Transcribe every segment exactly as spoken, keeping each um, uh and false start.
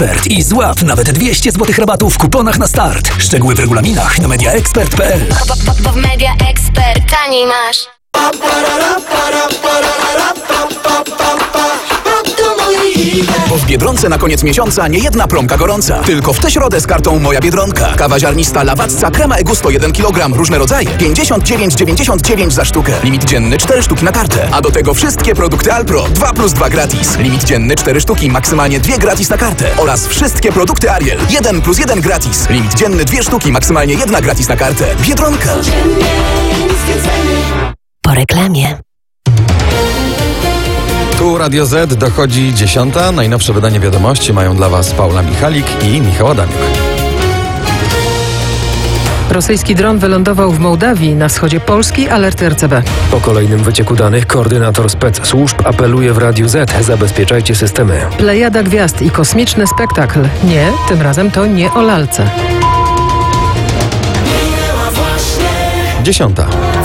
Ekspert i złap nawet dwieście złotych rabatu w kuponach na start. Szczegóły w regulaminach na media ekspert kropka p l. Bo w Media Expert taniej masz. Bo w Biedronce na koniec miesiąca nie jedna promka gorąca. Tylko w tę środę z kartą Moja Biedronka. Kawa ziarnista Lawatca, krema Egusto jeden kilogram, różne rodzaje. pięćdziesiąt dziewięć dziewięćdziesiąt dziewięć za sztukę. Limit dzienny cztery sztuki na kartę. A do tego wszystkie produkty Alpro dwa plus dwa gratis. Limit dzienny cztery sztuki, maksymalnie dwie gratis na kartę. Oraz wszystkie produkty Ariel jeden plus jeden gratis. Limit dzienny dwie sztuki, maksymalnie jedna gratis na kartę. Biedronka. Po reklamie. Tu Radio Z, dochodzi dziesiąta. Najnowsze wydanie wiadomości mają dla Was Paula Michalik i Michał Adamiuk. Rosyjski dron wylądował w Mołdawii, na wschodzie Polski. Alert R C B. Po kolejnym wycieku danych koordynator spec-służb apeluje w Radiu Z. Zabezpieczajcie systemy. Plejada gwiazd i kosmiczny spektakl. Nie, tym razem to nie o lalce. Dziesiąta.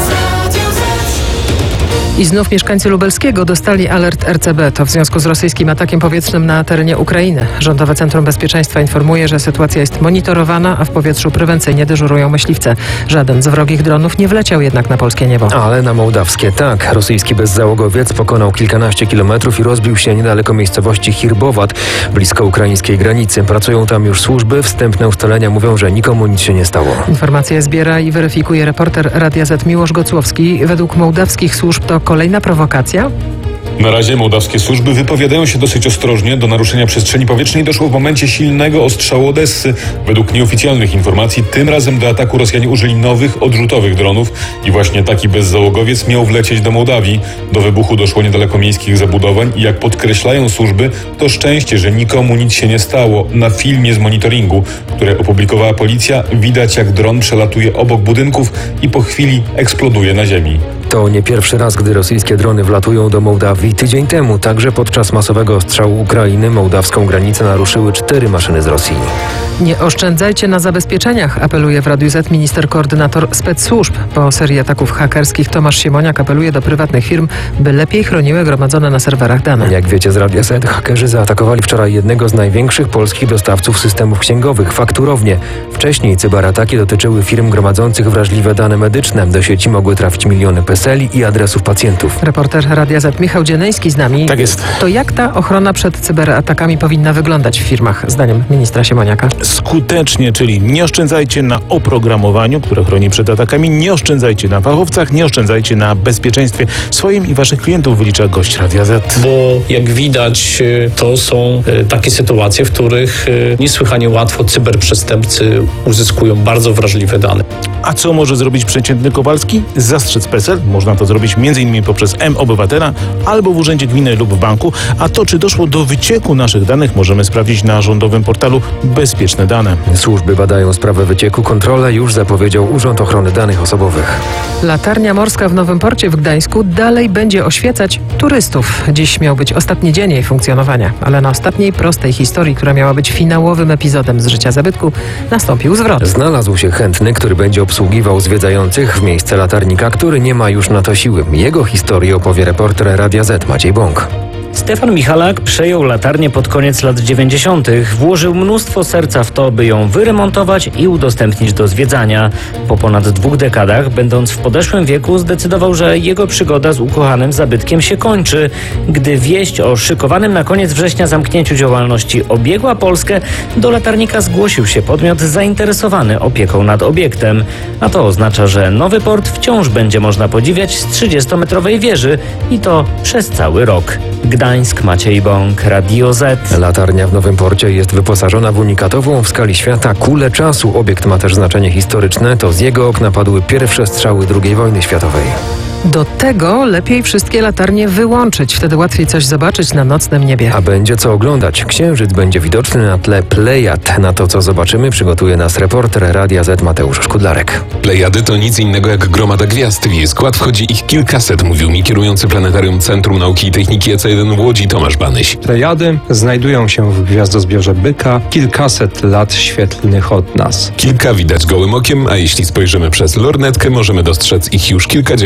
I znów mieszkańcy Lubelskiego dostali alert R C B. To w związku z rosyjskim atakiem powietrznym na terenie Ukrainy. Rządowe Centrum Bezpieczeństwa informuje, że sytuacja jest monitorowana, a w powietrzu prewencyjnie dyżurują myśliwce. Żaden z wrogich dronów nie wleciał jednak na polskie niebo. Ale na mołdawskie tak. Rosyjski bezzałogowiec pokonał kilkanaście kilometrów i rozbił się niedaleko miejscowości Hirbowat, blisko ukraińskiej granicy. Pracują tam już służby. Wstępne ustalenia mówią, że nikomu nic się nie stało. Informacje zbiera i weryfikuje reporter Radia Z Miłosz Gocłowski. Według mołdawskich służb to kolejna prowokacja? Na razie mołdawskie służby wypowiadają się dosyć ostrożnie. Do naruszenia przestrzeni powietrznej doszło w momencie silnego ostrzału Odessy. Według nieoficjalnych informacji tym razem do ataku Rosjanie użyli nowych, odrzutowych dronów i właśnie taki bezzałogowiec miał wlecieć do Mołdawii. Do wybuchu doszło niedaleko miejskich zabudowań i jak podkreślają służby, to szczęście, że nikomu nic się nie stało. Na filmie z monitoringu, które opublikowała policja, widać jak dron przelatuje obok budynków i po chwili eksploduje na ziemi. To nie pierwszy raz, gdy rosyjskie drony wlatują do Mołdawii. Tydzień temu, także podczas masowego ostrzału Ukrainy, mołdawską granicę naruszyły cztery maszyny z Rosji. Nie oszczędzajcie na zabezpieczeniach, apeluje w Radiu Z minister koordynator spec-służb. Po serii ataków hakerskich Tomasz Siemoniak apeluje do prywatnych firm, by lepiej chroniły gromadzone na serwerach dane. Jak wiecie z Radia Z, hakerzy zaatakowali wczoraj jednego z największych polskich dostawców systemów księgowych, Fakturownię. Wcześniej cyberataki dotyczyły firm gromadzących wrażliwe dane medyczne. Do sieci mogły trafić miliony peseli i adresów pacjentów. Reporter Radia Z Michał Dzieneński z nami. Tak jest. To jak ta ochrona przed cyberatakami powinna wyglądać w firmach, zdaniem ministra Siemoniaka? Skutecznie, czyli nie oszczędzajcie na oprogramowaniu, które chroni przed atakami, nie oszczędzajcie na fachowcach, nie oszczędzajcie na bezpieczeństwie swoim i waszych klientów, wylicza gość Radia Z. Bo jak widać, to są takie sytuacje, w których niesłychanie łatwo cyberprzestępcy uzyskują bardzo wrażliwe dane. A co może zrobić przeciętny Kowalski? Zastrzec PESEL. Można to zrobić m.in. poprzez M-Obywatela albo w urzędzie gminy lub w banku. A to, czy doszło do wycieku naszych danych, możemy sprawdzić na rządowym portalu Bezpieczne Dane. Służby badają sprawę wycieku. Kontrolę już zapowiedział Urząd Ochrony Danych Osobowych. Latarnia morska w Nowym Porcie w Gdańsku dalej będzie oświecać turystów. Dziś miał być ostatni dzień jej funkcjonowania, ale na ostatniej prostej historii, która miała być finałowym epizodem z życia zabytku, nastąpił zwrot. Znalazł się chętny, który będzie obsługiwał zwiedzających w miejsce latarnika, który nie ma już na to siły. Jego historię opowie reporter Radia Z Maciej Bąk. Stefan Michalak przejął latarnię pod koniec lat dziewięćdziesiątych. Włożył mnóstwo serca w to, by ją wyremontować i udostępnić do zwiedzania. Po ponad dwóch dekadach, będąc w podeszłym wieku, zdecydował, że jego przygoda z ukochanym zabytkiem się kończy. Gdy wieść o szykowanym na koniec września zamknięciu działalności obiegła Polskę, do latarnika zgłosił się podmiot zainteresowany opieką nad obiektem. A to oznacza, że Nowy Port wciąż będzie można podziwiać z trzydziestometrowej wieży i to przez cały rok. Gdańsk, Maciej Bąk, Radio Z. Latarnia w Nowym Porcie jest wyposażona w unikatową w skali świata kulę czasu. Obiekt ma też znaczenie historyczne. To z jego okna padły pierwsze strzały drugiej wojny światowej. Do tego lepiej wszystkie latarnie wyłączyć, wtedy łatwiej coś zobaczyć na nocnym niebie. A będzie co oglądać. Księżyc będzie widoczny na tle Plejad. Na to, co zobaczymy, przygotuje nas reporter Radia Z Mateusz Szkudlarek. Plejady to nic innego jak gromada gwiazd. W jej skład wchodzi ich kilkaset, mówił mi kierujący Planetarium Centrum Nauki i Techniki E C jeden w Łodzi Tomasz Banyś. Plejady znajdują się w gwiazdozbiorze Byka kilkaset lat świetlnych od nas. Kilka widać gołym okiem, a jeśli spojrzymy przez lornetkę, możemy dostrzec ich już kilkadziesiąt.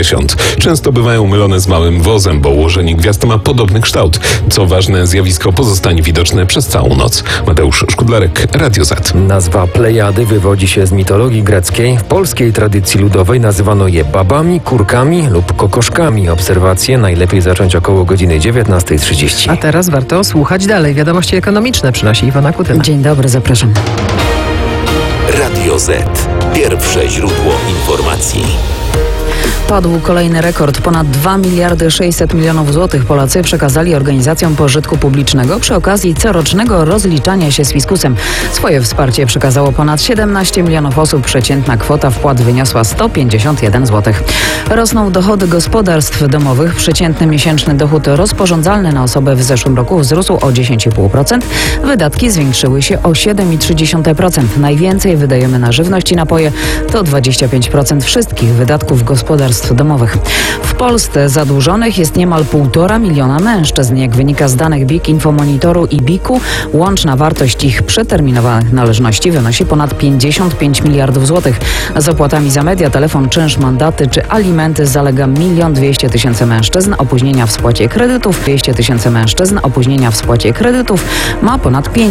Często bywają mylone z małym wozem, bo ułożenie gwiazd ma podobny kształt. Co ważne, zjawisko pozostanie widoczne przez całą noc. Mateusz Szkudlarek, Radio Z. Nazwa Plejady wywodzi się z mitologii greckiej. W polskiej tradycji ludowej nazywano je babami, kurkami lub kokoszkami. Obserwacje najlepiej zacząć około godziny dziewiętnasta trzydzieści. A teraz warto słuchać dalej. Wiadomości ekonomiczne przynosi Iwona Kutyna. Dzień dobry, zapraszam. Radio Z. Pierwsze źródło informacji. Padł kolejny rekord. Ponad dwa miliardy sześćset milionów złotych Polacy przekazali organizacjom pożytku publicznego przy okazji corocznego rozliczania się z fiskusem. Swoje wsparcie przekazało ponad siedemnaście milionów osób. Przeciętna kwota wpłat wyniosła sto pięćdziesiąt jeden złotych. Rosną dochody gospodarstw domowych. Przeciętny miesięczny dochód rozporządzalny na osobę w zeszłym roku wzrósł o dziesięć i pół procent. Wydatki zwiększyły się o siedem i trzy dziesiąte procent. Najwięcej wydajemy na żywność i napoje. To dwadzieścia pięć procent wszystkich wydatków gospodarstw domowych. W Polsce zadłużonych jest niemal półtora miliona mężczyzn. Jak wynika z danych B I K, Infomonitoru i B I K-u, łączna wartość ich przeterminowanych należności wynosi ponad pięćdziesiąt pięć miliardów złotych. Z opłatami za media, telefon, czynsz, mandaty czy alimenty zalega milion dwieście tysięcy mężczyzn. Opóźnienia w spłacie kredytów dwieście tysięcy mężczyzn. Opóźnienia w spłacie kredytów ma ponad pięć